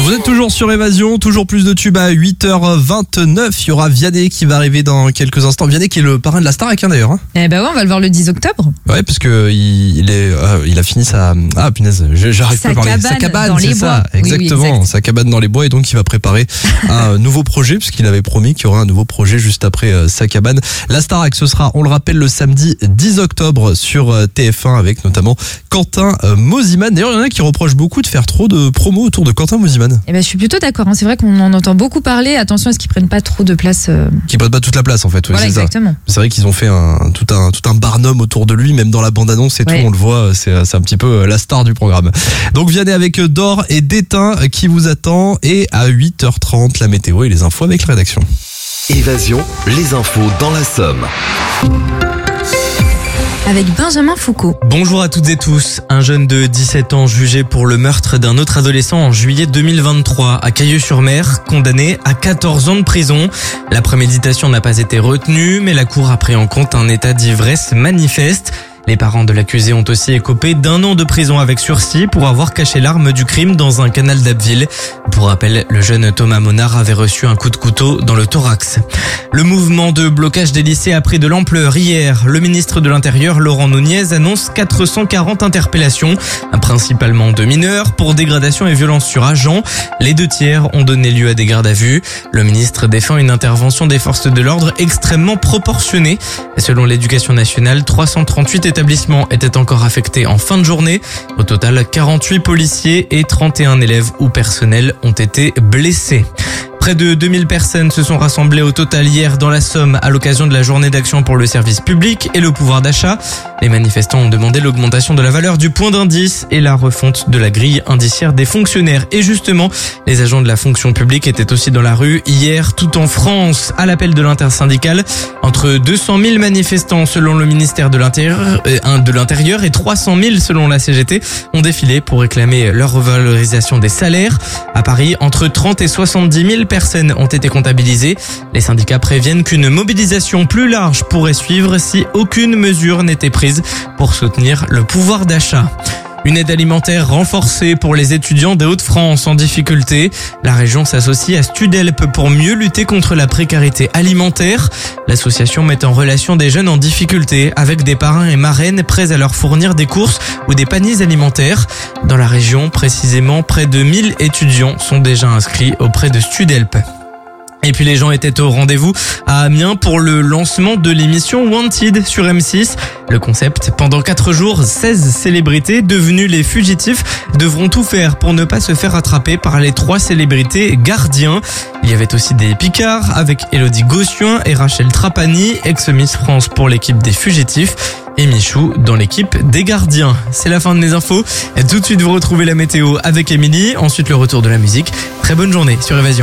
Vous êtes toujours sur Évasion, toujours plus de tubes à 8h29. Il y aura Vianney qui va arriver dans quelques instants. Vianney qui est le parrain de la Starac d'ailleurs. Hein. Eh ben ouais, on va le voir le 10 octobre. Ouais, parce que il a fini sa... Ah punaise, j'arrive pas à parler. Sa cabane, dans c'est les ça. bois. Exactement, oui, exact. sa cabane dans les bois. Et donc il va préparer un nouveau projet, puisqu'il avait promis qu'il y aura un nouveau projet juste après sa cabane. La Starac, ce sera, on le rappelle, le samedi 10 octobre sur TF1 avec notamment Quentin Mosimann. D'ailleurs, il y en a qui reprochent beaucoup de faire trop de promos autour de Quentin Mosimann. Eh ben, je suis plutôt d'accord. C'est vrai qu'on en entend beaucoup parler. Attention à ce qu'ils prennent pas trop de place. Qui prennent pas toute la place en fait. Ouais, voilà, c'est exactement. Ça. C'est vrai qu'ils ont fait tout un barnum autour de lui, même dans la bande-annonce et tout, on le voit. C'est un petit peu la star du programme. Donc Vianney avec Dor et Détain qui vous attend. Et à 8h30, la météo et les infos avec la rédaction. Évasion, les infos dans la Somme. Avec Benjamin Foucault. Bonjour à toutes et tous. Un jeune de 17 ans jugé pour le meurtre d'un autre adolescent en juillet 2023 à Cailleux-sur-Mer, condamné à 14 ans de prison. La préméditation n'a pas été retenue, mais la cour a pris en compte un état d'ivresse manifeste. Les parents de l'accusé ont aussi écopé d'1 an de prison avec sursis pour avoir caché l'arme du crime dans un canal d'Abbeville. Pour rappel, le jeune Thomas Monard avait reçu un coup de couteau dans le thorax. Le mouvement de blocage des lycées a pris de l'ampleur hier. Le ministre de l'Intérieur, Laurent Nunez, annonce 440 interpellations, principalement de mineurs, pour dégradation et violence sur agents. Les 2 tiers ont donné lieu à des gardes à vue. Le ministre défend une intervention des forces de l'ordre extrêmement proportionnée. Selon l'Éducation nationale, 338 établissements étaient encore affectés en fin de journée. Au total, 48 policiers et 31 élèves ou personnels ont été blessés. Près de 2000 personnes se sont rassemblées au total hier dans la Somme à l'occasion de la journée d'action pour le service public et le pouvoir d'achat. Les manifestants ont demandé l'augmentation de la valeur du point d'indice et la refonte de la grille indiciaire des fonctionnaires. Et justement, les agents de la fonction publique étaient aussi dans la rue hier, tout en France, à l'appel de l'intersyndicale. Entre 200 000 manifestants selon le ministère de l'Intérieur et 300 000 selon la CGT ont défilé pour réclamer leur revalorisation des salaires. À Paris, entre 30 et 70 000 personnes ont été comptabilisées. Les syndicats préviennent qu'une mobilisation plus large pourrait suivre si aucune mesure n'était prise pour soutenir le pouvoir d'achat. Une aide alimentaire renforcée pour les étudiants des Hauts-de-France en difficulté. La région s'associe à Studelp pour mieux lutter contre la précarité alimentaire. L'association met en relation des jeunes en difficulté avec des parrains et marraines prêts à leur fournir des courses ou des paniers alimentaires. Dans la région, précisément, près de 1000 étudiants sont déjà inscrits auprès de Studelp. Et puis les gens étaient au rendez-vous à Amiens pour le lancement de l'émission Wanted sur M6. Le concept, pendant 4 jours, 16 célébrités devenues les fugitifs devront tout faire pour ne pas se faire attraper par les 3 célébrités gardiens. Il y avait aussi des picards avec Élodie Gossuin et Rachel Trapani, ex-Miss France pour l'équipe des fugitifs, et Michou dans l'équipe des gardiens. C'est la fin de mes infos. Et tout de suite, vous retrouvez la météo avec Émilie. Ensuite, le retour de la musique. Très bonne journée sur Évasion.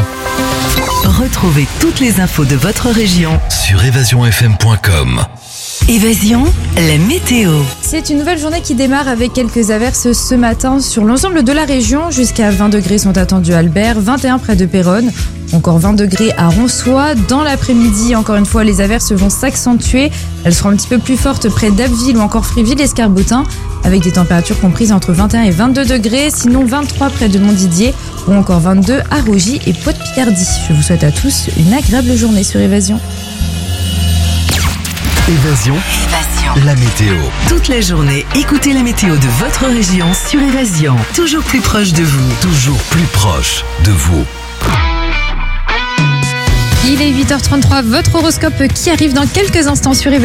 Retrouvez toutes les infos de votre région Sur évasionfm.com. Évasion, la météo. C'est une nouvelle journée qui démarre avec quelques averses ce matin sur l'ensemble de la région. Jusqu'à 20 degrés sont attendus à Albert, 21 près de Péronne, encore 20 degrés à Ronsois. Dans l'après-midi, encore une fois, les averses vont s'accentuer. Elles seront un petit peu plus fortes près d'Abbeville ou encore Fréville-Escarbotin, avec des températures comprises entre 21 et 22 degrés. Sinon, 23 près de Montdidier ou encore 22 à Rougy et Pau-de-Picardie. Je vous souhaite à tous une agréable journée sur Évasion. Évasion, la météo. Toute la journée, écoutez la météo de votre région sur Évasion. Toujours plus proche de vous. Toujours plus proche de vous. Il est 8h33, votre horoscope qui arrive dans quelques instants sur Évasion.